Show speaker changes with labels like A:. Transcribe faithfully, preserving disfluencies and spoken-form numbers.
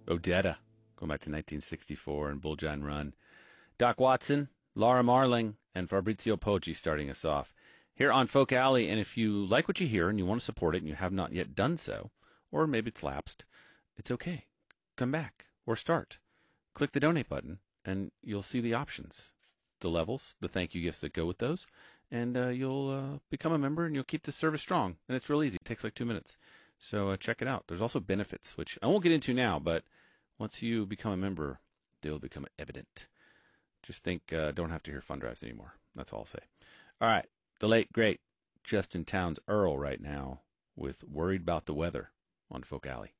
A: Odetta, going back to nineteen sixty-four, and Bullshine Run. Doc Watson, Laura Marling, and Fabrizio Poggi starting us off here on Folk Alley. And if you like what you hear and you want to support it and you have not yet done so, or maybe it's lapsed, it's okay. Come back or start. Click the donate button and you'll see the options, the levels, the thank you gifts that go with those, and uh, you'll uh, become a member and you'll keep the service strong. And it's real easy. It takes like two minutes. So uh, check it out. There's also benefits, which I won't get into now, but once you become a member, they'll become evident. Just think, uh, don't have to hear fun drives anymore. That's all I'll say. All right. The late, great Justin Townes Earl right now with Worried About the Weather on Folk Alley.